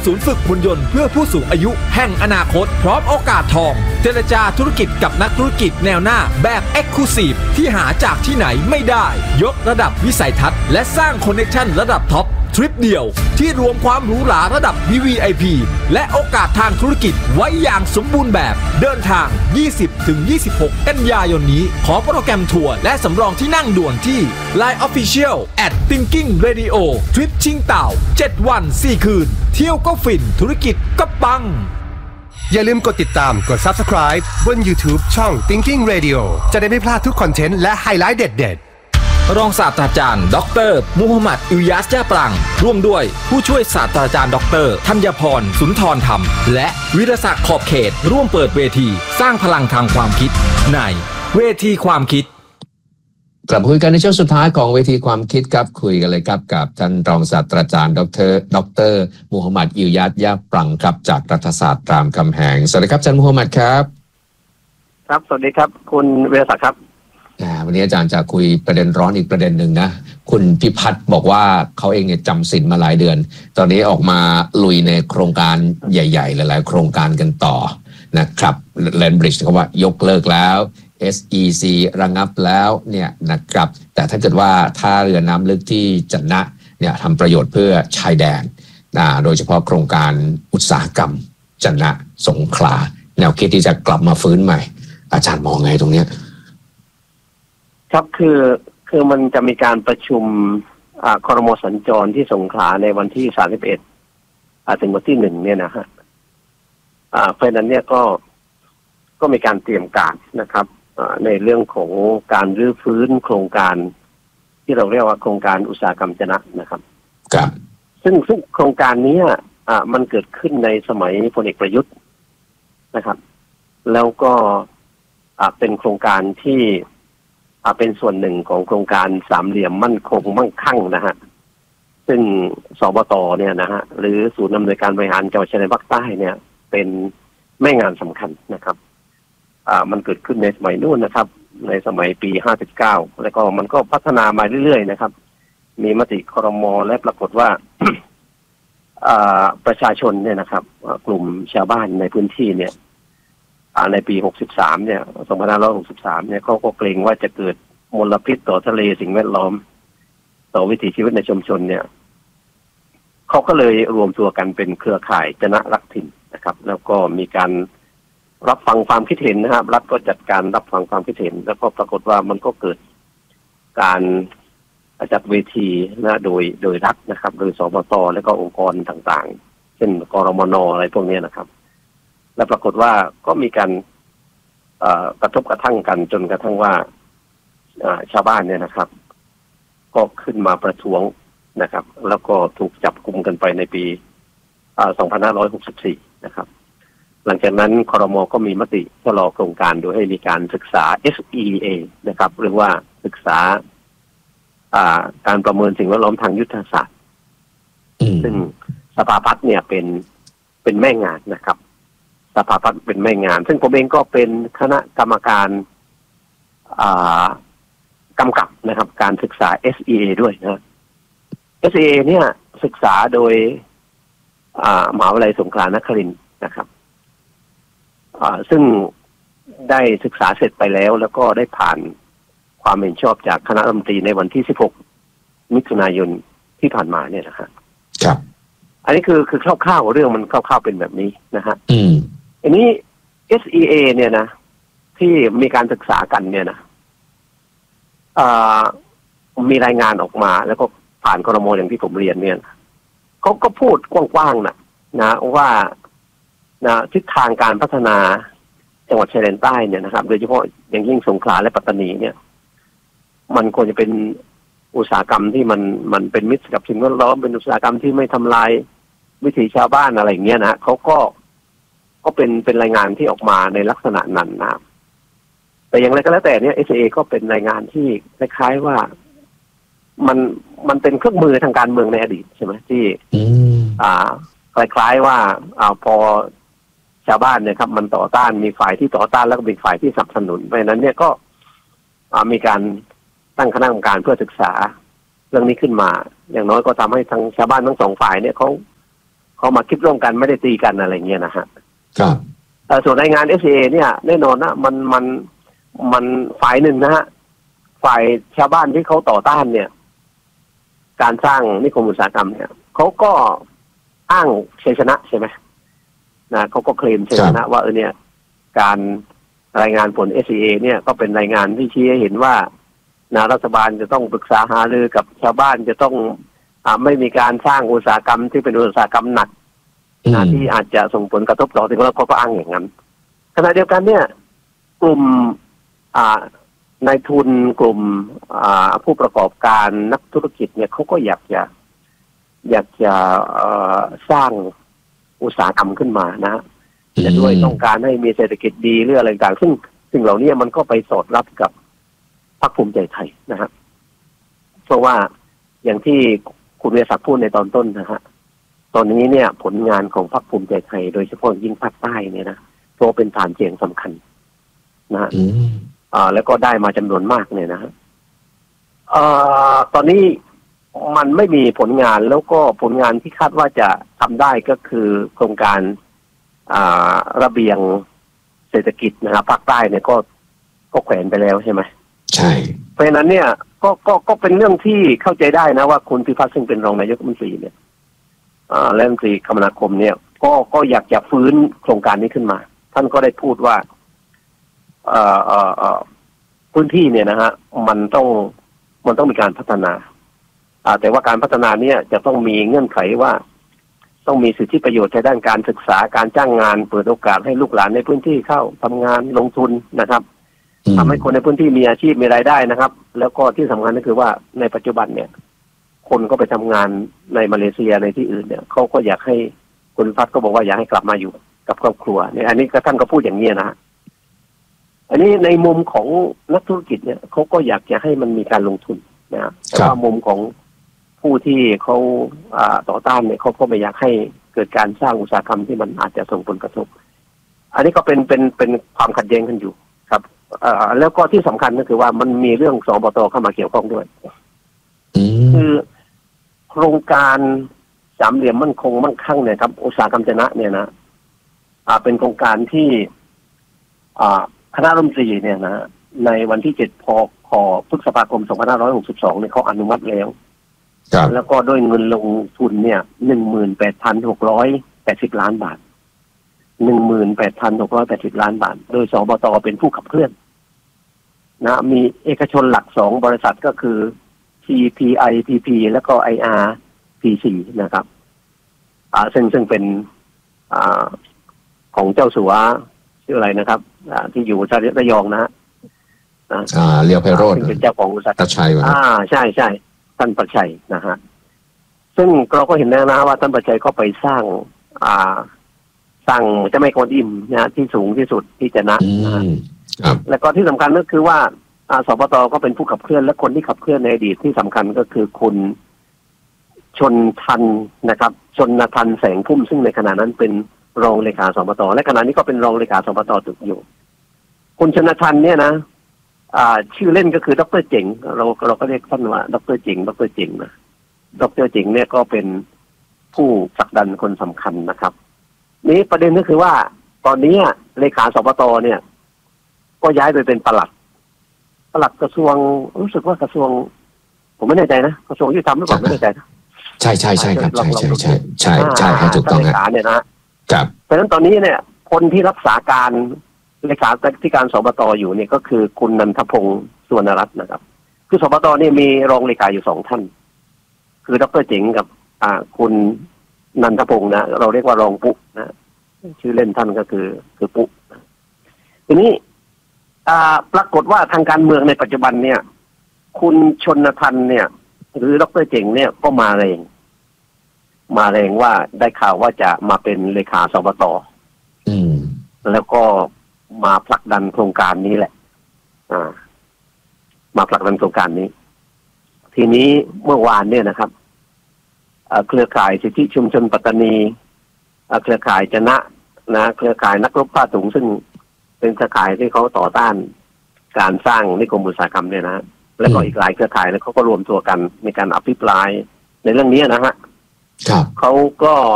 ศูนย์ฝึกหุ่นยนต์เพื่อผู้สูงอายุแห่งอนาคตพร้อมโอกาสทองเจรจาธุรกิจกับนักธุรกิจแนวหน้าแบบ Exclusive ที่หาจากที่ไหนไม่ได้ยกระดับวิสัยทัศน์และสร้างคอนเนคชั่นระดับท็อปทริปเดียวที่รวมความหรูหราระดับ VVIP และโอกาสทางธุรกิจไว้อย่างสมบูรณ์แบบเดินทาง 20-26 กันยายนนี้ขอโปรแกรมทัวร์และสำรองที่นั่งด่วนที่ Line Official @Thinking Radio ทริปชิงเต่า7 วัน 4 คืนเที่ยวก็ฟินธุรกิจก็ปังอย่าลืมกดติดตามกด Subscribe บน YouTube ช่อง Thinking Radio จะได้ไม่พลาดทุกคอนเทนต์และไฮไลท์เด็ดรองศาสตราจารย์ดร.มูฮัมหมัด อิลยาส ย่าปรังร่วมด้วยผู้ช่วยศาสตราจารย์ดร.ธัญพร สุนทรธรรมและวิรศักดิ์ขอบเขตร่วมเปิดเวทีสร้างพลังทางความคิดในเวทีความคิดกลับคุยกันในช่วงสุดท้ายของเวทีความคิดครับคุยกันเลยครับกับท่านรองศาสตราจารย์ดร.มูฮัมหมัด อิลยาส ย่าปรังครับจากรัฐศาสตร์รามคำแหงสวัสดีครับอาจารย์มูฮัมหมัดครับครับสวัสดีครับคุณวิรศักดิ์ครับวันนี้อาจารย์จะคุยประเด็นร้อนอีกประเด็นหนึ่งนะคุณพิพัฒน์บอกว่าเขาเองเนี่ยจำศีลมาหลายเดือนตอนนี้ออกมาลุยในโครงการใหญ่ๆหลายๆโครงการกันต่อนะครับแลนด์บริดจ์เขาว่ายกเลิกแล้ว SEC ระงับแล้วเนี่ยนะครับแต่ถ้าเกิดว่าท่าเรือน้ำลึกที่จะนะเนี่ยทำประโยชน์เพื่อชายแดนโดยเฉพาะโครงการอุตสาหกรรมจะนะสงขลาแนวคิดที่จะกลับมาฟื้นใหม่อาจารย์มองไงตรงเนี้ยครับคือมันจะมีการประชุมครม.สัญจรที่สงขลาในวันที่31ถึงวันที่1เนี่ยนะฮะเพราะนั้นเนี่ยก็มีการเตรียมการนะครับในเรื่องของการรื้อฟื้นโครงการที่เราเรียกว่าโครงการอุตสาหกรรมจะนะครับครับซึ่งโครงการนี้มันเกิดขึ้นในสมัยพลเอกประยุทธ์นะครับแล้วก็เป็นโครงการที่เป็นส่วนหนึ่งของโครงการสามเหลี่ยมมั่นคงมั่งคั่งนะฮะซึ่งสบตเนี่ยนะฮะหรือศูนย์อำนวยการบริหารจังหวัดชายแดนภาคใต้เนี่ยเป็นแม่งานสำคัญนะครับมันเกิดขึ้นในสมัยนู้นนะครับในสมัยปี59แล้วก็มันก็พัฒนามาเรื่อยๆนะครับมีมติครม.และปรากฏว่าประชาชนเนี่ยนะครับกลุ่มชาวบ้านในพื้นที่เนี่ยในปี63เนี่ย2563เนี่ยเขาก็เกรงว่าจะเกิดมลพิษต่อทะเลสิ่งแวดล้อมต่อวิถีชีวิตในชุมชนเนี่ยเขาก็เลยรวมตัวกันเป็นเครือข่ายจะนะรักถิ่นนะครับแล้วก็มีการรับฟังความคิดเห็นนะครับรัฐก็จัดการรับฟังความคิดเห็นแล้วก็ปรากฏว่ามันก็เกิดการจัดเวทีนะโดยรัฐนะครับโดยสบตและก็องค์กรต่างๆเช่นกรมน.อะไรพวกนี้นะครับและปรากฏว่าก็มีการกระทบกระทั่งกันจนกระทั่งว่าชาวบ้านเนี่ยนะครับก็ขึ้นมาประท้วงนะครับแล้วก็ถูกจับกุมกันไปในปี2564นะครับหลังจากนั้นครม.ก็มีมติชะลอโครงการโดยให้มีการศึกษา SEA นะครับหรือว่าศึกษาการประเมินสิ่งแวดล้อมทางยุทธศาสตร์ซึ่งสภาพัฒน์เนี่ยเป็นแม่งานนะครับสภาพัฒน์เป็นแม่งานซึ่งผมเองก็เป็นคณะกรรมการกำกับนะครับการศึกษา SEA ด้วยนะ SEA เนี่ยศึกษาโดยมหาวิทยาลัยสงขลานครินทร์นะครับซึ่งได้ศึกษาเสร็จไปแล้วก็ได้ผ่านความเห็นชอบจากคณะรัฐมนตรีในวันที่16มิถุนายนที่ผ่านมาเนี่ยนะครับอันนี้คือคร่าวๆเรื่องมันคร่าวๆเป็นแบบนี้นะฮะอันนี้ SEA เนี่ยนะที่มีการศึกษากันเนี่ยนะมีรายงานออกมาแล้วก็ผ่านครม.อย่างที่ผมเรียนเนี่ยเขาก็พูดกว้างๆนะว่าทิศทางการพัฒนาจังหวัดชายแดนใต้เนี่ยนะครับโดยเฉพาะอย่างยิ่งสงขลาและปัตตานีเนี่ยมันควรจะเป็นอุตสาหกรรมที่มันเป็นมิตรกับสิ่งแวดล้อมเป็นอุตสาหกรรมที่ไม่ทำลายวิถีชาวบ้านอะไรอย่างเงี้ยนะเขาก็เป็นรายงานที่ออกมาในลักษณะนั้นนะแต่อย่างไรก็แล้วแต่เนี่ย SEA ก็เป็นรายงานที่คล้ายๆว่ามันเป็นเครื่องมือทางการเมืองในอดีตใช่ไหมที่คล้ายๆว่าพอชาวบ้านเนี่ยครับมันต่อต้านมีฝ่ายที่ต่อต้านแล้วก็มีฝ่ายที่สนับสนุนเพราะฉะนั้นเนี่ยก็มีการตั้งคณะกรรมการเพื่อศึกษาเรื่องนี้ขึ้นมาอย่างน้อยก็ทำให้ทางชาวบ้านทั้งสองฝ่ายเนี่ยเขาเขามาคิดร่วมกันไม่ได้ตีกันอะไรเงี้ยนะฮะครับส่วนรายงาน FCA เนี่ยแน่นอนนะมันฝ่ายหนึ่งนะฮะฝ่ายชาวบ้านที่เขาต่อต้านเนี่ยการสร้างนิคมอุตสาหกรรมเนี่ยเขาก็อ้างชัยชนะใช่ไหมนะเขาก็เคลมชัยชนะว่าเนี่ยการรายงานผล FCA เนี่ยก็เป็นรายงานที่ชี้ให้เห็นว่ารัฐบาลจะต้องปรึกษาหารือกับชาวบ้านจะต้องไม่มีการสร้างอุตสาหกรรมที่เป็นอุตสาหกรรมหนักที่อาจจะส่งผลกระทบต่อสิ่งแวดล้อมเขาก็อ้างอย่างนั้นขณะเดียวกันเนี่ยกลุ่มนายทุนกลุ่มผู้ประกอบการนักธุรกิจเนี่ยเขาก็อยากจะสร้างอุตสาหกรรมขึ้นมานะแต่ด้วยต้องการให้มีเศรษฐกิจดีหรืออะไรต่างซึ่งสิ่งเหล่านี้มันก็ไปสอดรับกับพรรคภูมิใจไทยนะฮะเพราะว่าอย่างที่คุณเวศักดิ์พูดในตอนต้นนะฮะตอนนี้เนี่ยผลงานของพรรคภูมิใจไทยโดยเฉพาะยิ่งภาคใต้เนี่ยนะโตเป็นฐานเสียงสำคัญนะฮะแล้วก็ได้มาจำนวนมากเนี่ยนะฮะตอนนี้มันไม่มีผลงานแล้วก็ผลงานที่คาดว่าจะทำได้ก็คือโครงการระเบียงเศรษฐกิจนะครับภาคใต้เนี่ยก็แขวนไปแล้วใช่ไหมใช่เพราะฉะนั้นเนี่ยก็เป็นเรื่องที่เข้าใจได้นะว่าคุณพิพัฒน์ซึ่งเป็นรองนายกรัฐมนตรีเนี่ยและรัฐมนตรีคมนาคมเนี่ยก็อยากจะฟื้นโครงการนี้ขึ้นมาท่านก็ได้พูดว่าพื้นที่เนี่ยนะฮะมันต้องมีการพัฒนาแต่ว่าการพัฒนาเนี่ยจะต้องมีเงื่อนไขว่าต้องมีสิทธิประโยชน์ในด้านการศึกษาการจ้างงานเปิดโอกาสให้ลูกหลานในพื้นที่เข้าทำงานลงทุนนะครับทำให้คนในพื้นที่มีอาชีพมีรายได้นะครับแล้วก็ที่สำคัญก็คือว่าในปัจจุบันเนี่ยคนก็ไปทำงานในมาเลเซียในที่อื่นเนี่ยเขาก็อยากให้คุณพัฒน์ก็บอกว่าอยากให้กลับมาอยู่กับครอบครัวเนี่ยอันนี้ก็ท่านก็พูดอย่างนี้นะอันนี้ในมุมของนักธุรกิจเนี่ยเขาก็อยากจะให้มันมีการลงทุนนะแต่ว่ามุมของผู้ที่เขาต่อต้านเนี่ยเขาก็ไม่อยากให้เกิดการสร้างอุตสาหกรรมที่มันอาจจะส่งผลกระทบอันนี้ก็เป็นความขัดแย้งกันอยู่ครับแล้วก็ที่สำคัญก็คือว่ามันมีเรื่องสบต.เข้ามาเกี่ยวข้องด้วยคือโครงการสามเหลี่ยมมั่นคงมั่งคั่งเนี่ยครับอุตสาหกรรมชนะเนี่ยนะเป็นโครงการที่คณะรัฐมนตรีเนี่ยนะในวันที่7 พฤษภาคม 2562เนี่ยเขาอนุมัติแล้วแล้วก็ด้วยเงินลงทุนเนี่ย 18,680 ล้านบาท 18,680 ล้านบาทโดยสบต.เป็นผู้ขับเคลื่อนนะมีเอกชนหลัก2บริษัทก็คือ TPIPP แล้วก็ IRPC นะครับซึ่งเป็นของเจ้าสัวชื่ออะไรนะครับที่อยู่ระยองนะฮะเรียวไพโรจน์เป็นเจ้าของอุตสาหกรรมชัยใช่ท่านประชัยนะฮะซึ่งเราก็เห็นแล้วนะว่าท่านประชัยก็ไปสร้างเจ้าแม่กวนอิมนะที่สูงที่สุดที่จะนะแล้วก็ที่สำคัญก็คือว่าสบต.ก็เป็นผู้ขับเคลื่อนและคนที่ขับเคลื่อนในอดีตที่สำคัญก็คือคุณชนทันนะครับชนทันแสงพุ่มซึ่งในขณะนั้นเป็นรองเลขาสบต.และขณะนี้ก็เป็นรองเลขาสบต.อยู่คุณชนทันเนี่ยนะชื่อเล่นก็คือดร.เจ๋งเราก็เรียกท่านว่าดร.เจ๋งนะดร.เจ๋งเนี่ยก็เป็นผู้ผลักดันคนสำคัญนะครับนี้ประเด็นก็คือว่าตอนนี้เลขาสบต.เนี่ยก็ย้ายไปเป็นปลัดกระทรวงรู้สึกว่ากระทรวงผมไม่แน่ใจนะกระทรวงยุติธรรมหรือเปล่าไม่แน่ใจนะใช่ครับใช่ถูกต้องครับเนี่ยนะครับเพราะฉะนั้นตอนนี้เนี่ยคนที่รักษาการเลขาธิการสบต.อยู่เนี่ยก็คือคุณนันทพงศ์สุวรรณรัตน์นะครับคือสบต.เนี่ยมีรองเลขาอยู่2ท่านคือดร.เจ๋งกับคุณนันทพงศ์นะเราเรียกว่ารองปุ๊นะชื่อเล่นท่านก็คือปุ๊ทีนี้ปรากฏว่าทางการเมืองในปัจจุบันเนี่ยคุณชนทันเนี่ยหรือดร.เจ๋งเนี่ยก็มาแรงว่าได้ข่าวว่าจะมาเป็นเลขาสบต.แล้วก็มาผลักดันโครงการนี้แหละมาผลักดันโครงการนี้ทีนี้เมื่อวานเนี่ยนะครับเครือข่ายสิทธิชุมชนปัตตานีเครือข่ายจนะเครือข่ายนักรบผ้าถุงซึ่งเป็นเครือข่ายที่เขาต่อต้านการสร้างนิคมอุตสาหกรรมเนี่ยนะแล้วก็อีกหลายเครือข่ายแล้วเขาก็รวมตัวกันในการอภิปรายในเรื่องนี้นะฮะเขาก็